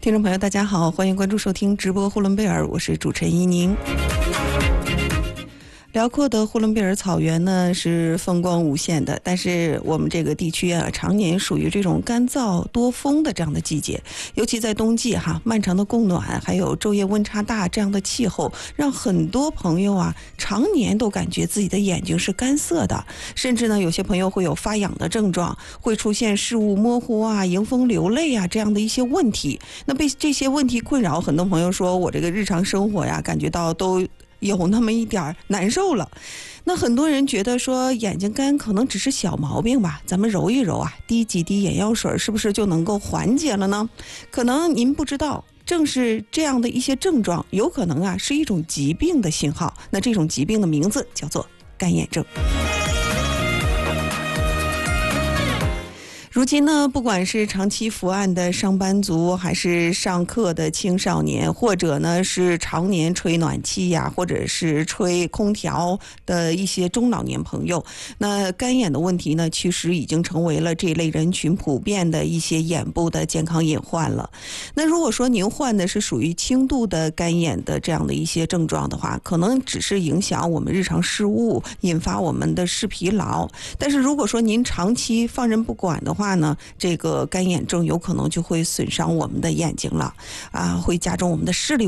听众朋友大家好，欢迎关注收听直播呼伦贝尔，我是主持人依宁。辽阔的呼伦贝尔草原呢是风光无限的，但是我们这个地区啊，常年属于这种干燥多风的这样的季节，尤其在冬季漫长的供暖，还有昼夜温差大这样的气候，让很多朋友啊常年都感觉自己的眼睛是干涩的，甚至呢有些朋友会有发痒的症状，会出现视物模糊啊、迎风流泪啊这样的一些问题。那被这些问题困扰，很多朋友说我这个日常生活呀，感觉到都有那么一点难受了。那很多人觉得说眼睛干可能只是小毛病吧，咱们揉一揉啊，滴几滴眼药水是不是就能够缓解了呢？可能您不知道，正是这样的一些症状有可能啊是一种疾病的信号。那这种疾病的名字叫做干眼症。如今呢，不管是长期伏案的上班族，还是上课的青少年，或者呢是常年吹暖气呀，或者是吹空调的一些中老年朋友，那干眼的问题呢，其实已经成为了这类人群普遍的一些眼部的健康隐患了。那如果说您患的是属于轻度的干眼的这样的一些症状的话，可能只是影响我们日常事务，引发我们的视疲劳。但是如果说您长期放任不管的话呢，这个干眼症有可能就会损伤我们的眼睛了会加重我们的视力